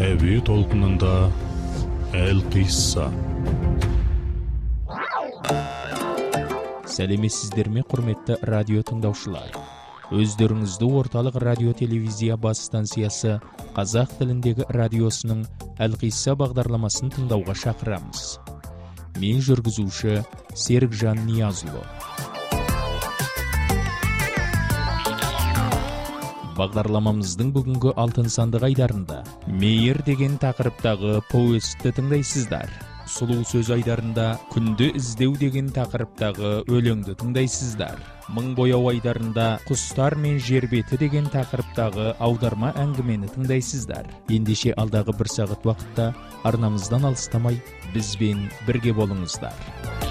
Әуе толқынында Әл-Қисса. Сәлеметсіздер ме, құрметті радио тыңдаушылар? Өздеріңізді орталық радио телевизия бас станциясы қазақ тіліндегі радиосының Әл-Қисса бағдарламасын тыңдауға шақырамыз. Мен жүргізуші Серікжан Ниязұлы. Бағдарламамыздың бүгінгі алтын сандық айдарында мейір деген тақырыптағы повестті тыңдайсыздар. Сұлу сөз айдарында күнді іздеу деген тақырыптағы өлеңді тыңдайсыздар. Мың бояу айдарында құстар мен жер беті деген тақырыптағы аударма әңгімені тыңдайсыздар. Ендеше алдағы бір сағат уақытта арнамыздан алыстамай бізбен бірге болыңыздар.